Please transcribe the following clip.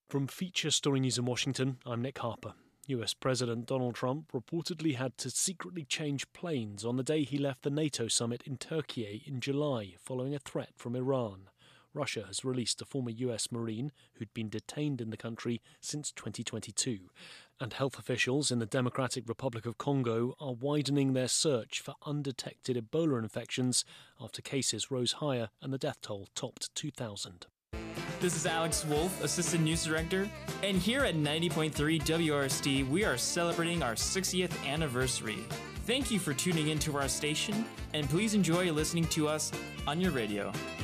From Feature Story News in Washington, I'm Nick Harper. US President Donald Trump reportedly had to secretly change planes on the day he left the NATO summit in Turkey in July, following a threat from Iran. Russia has released a former US Marine who'd been detained in the country since 2022. And health officials in the Democratic Republic of Congo are widening their search for undetected Ebola infections after cases rose higher and the death toll topped 2,000. This is Alex Wolf, Assistant News Director, and here at 90.3 WRST, we are celebrating our 60th anniversary. Thank you for tuning into our station, and please enjoy listening to us on your radio.